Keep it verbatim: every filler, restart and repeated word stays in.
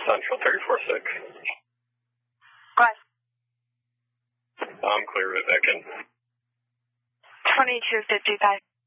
Central three four six. Go ahead. I'm clear, right back in. twenty-two fifty-five.